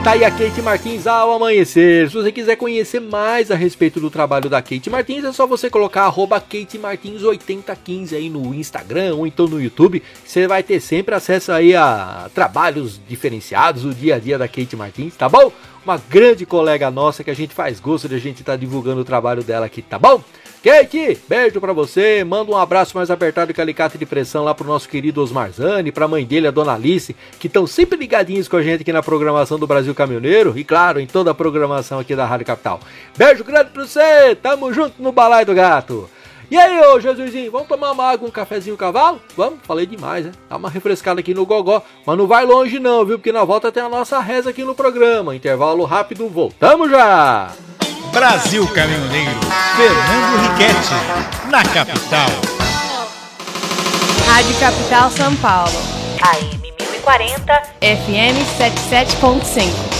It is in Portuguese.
Tá aí a Kate Martins ao amanhecer. Se você quiser conhecer mais a respeito do trabalho da Kate Martins, é só você colocar @KateMartins8015 aí no Instagram ou então no YouTube. Você vai ter sempre acesso aí a trabalhos diferenciados do dia a dia da Kate Martins, tá bom? Uma grande colega nossa que a gente faz gosto de a gente estar divulgando o trabalho dela aqui, tá bom? Kate, beijo pra você, manda um abraço mais apertado que alicate de pressão lá pro nosso querido Osmar Zani, pra mãe dele, a dona Alice, que estão sempre ligadinhos com a gente aqui na programação do Brasil Caminhoneiro e claro, em toda a programação aqui da Rádio Capital. Beijo grande pra você, tamo junto no Balaio do Gato. E aí, ô Jesusinho, vamos tomar uma água, um cafezinho cavalo? Vamos? Falei demais, né? Dá uma refrescada aqui no gogó, mas não vai longe não, viu? Porque na volta tem a nossa reza aqui no programa. Intervalo rápido, voltamos já! Brasil Caminhoneiro, Fernando Riquetti, na capital. Rádio Capital São Paulo. AM 1040, FM 77.5.